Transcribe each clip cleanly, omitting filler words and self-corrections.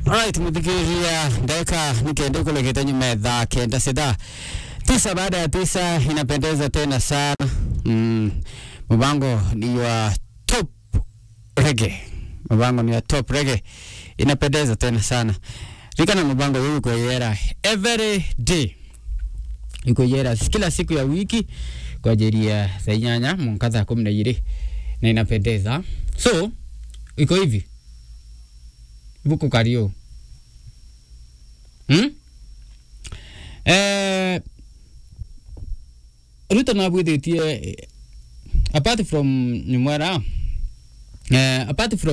Alright, mudhikiria dakika nikienda kule kitanyu medha kenda seda 9 baada ya 9 inapendeza tena sana. Mbango ni wa top reggae. Mbango ni wa top reggae inapendeza tena sana. Rikana mbango yuko yera every day. Yuko yera kila siku ya wiki kwa ajili ya nyanya mkadha 12 na inapendeza. So iko hivi. Buku kario. Ruto na bwiditie apart from Nyumwera, apart from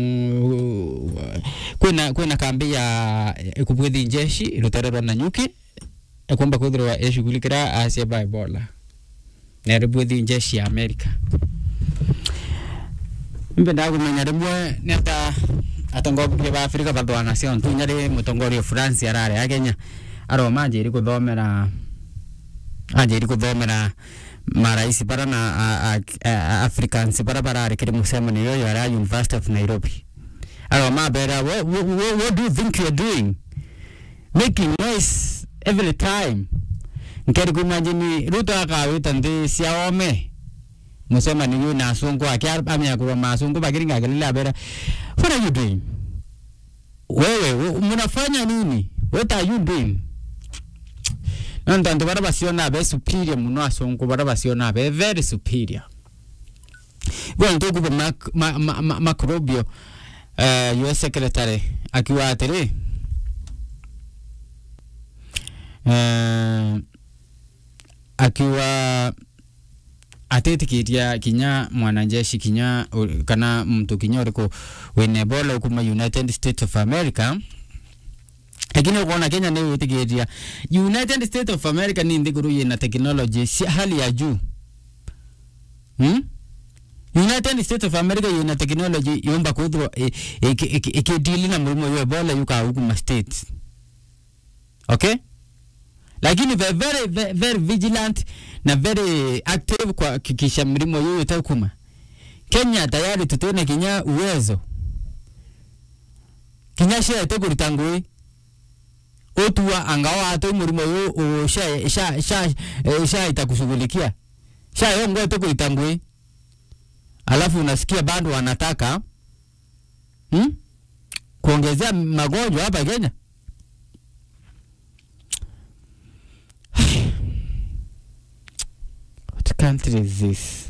kwena kambi ya kubwidhi njeshi rutererwa na nyuki ekwamba kuthirwa eshugulikira Asia by Ebola na rubwidhi njeshi ya Amerika. Mbenda kumenya rimwe neta atongoria ba Afrika bathwana cio ntunyari mutongoria France arare ya Kenya aroma njiri kuthomera marais bara na Africans bara barare kiri musemani yo ya University of Nairobi aroma bera what do you think you are doing making noise every time nkeri kumajini Ruto akawita ndi siaome musemani yo na songo akia amya kwa masongo bakiringa kelele bera. What are you doing? Wewe mnafanya nini? What are you doing? Nando bara basiona be superior muno asongo bara basiona be very superior. Bwana ndugu Macrobio US secretary akiwa atere akiwa atetikiria kinya mwananjeshi kinya kana mtu kinyoriko wene bola kuma United States of America. Lakini unaona Kenya ni utikiria United States of America ni ndiguru yena technology si hali ya juu. United States of America yena technology yomba kudro ikidili na mrumo yo bola yuka huku states. Okay? Lakini very vigilant na very active kwa kikisha mrimo yoyo takuma. Kenya tayari tutone kinya uwezo. Kinya shia tekurutangwe. Otuwa angawa ato mrimo yoyo sha itakushughulikia. Sha yongo tekurutangwe. Alafu unasikia bado wanataka kuongezea magonjwa hapa Kenya. What country is this?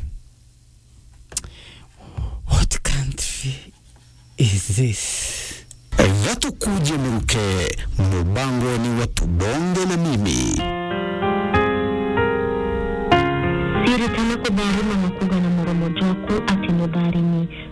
What country is this? Watu kuje mruke mbango ni watu bonge na mimi. Siri tana kubari na makuga na moromo joko ati nodari ni